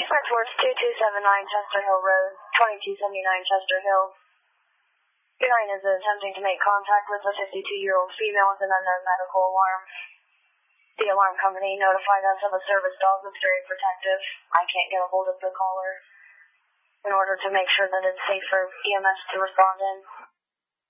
Express Works 2279 Chester Hill Road, 2279 Chester Hill. Unite is attempting to make contact with a 52-year-old female with an unknown medical alarm. The alarm company notified us of a service dog that's very protective. I can't get a hold of the caller in order to make sure that it's safe for EMS to respond in.